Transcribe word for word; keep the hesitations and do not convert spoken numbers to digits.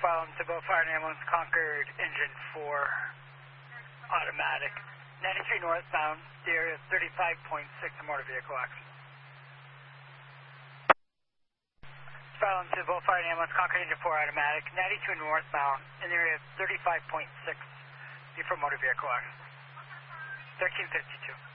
Following Civil Fire and Ambulance, Concord, engine four, automatic. ninety-three northbound, the area is thirty-five point six, motor vehicle accident. Following Civil Fire and Ambulance, Concord, engine four, automatic. ninety-two northbound, in the area is thirty-five point six, for motor vehicle accident. thirteen fifty-two.